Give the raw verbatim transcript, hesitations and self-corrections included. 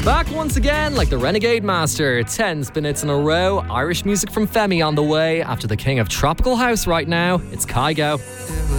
Back once again like the Renegade Master. ten spin-hits in a row. Irish music from Femi on the way after the king of Tropical House right now. It's Kygo.